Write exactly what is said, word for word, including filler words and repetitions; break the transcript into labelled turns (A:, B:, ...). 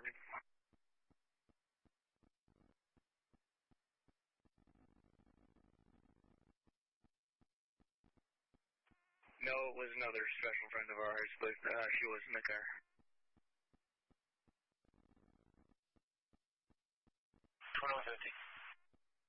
A: morning. No, it was another special friend of ours, but uh, she was in the car.
B: twenty-one fifty.